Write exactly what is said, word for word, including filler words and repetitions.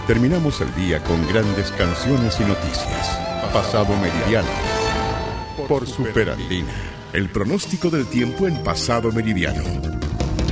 Terminamos el día con grandes canciones y noticias. Pasado Meridiano por Superandina. El pronóstico del tiempo en Pasado Meridiano.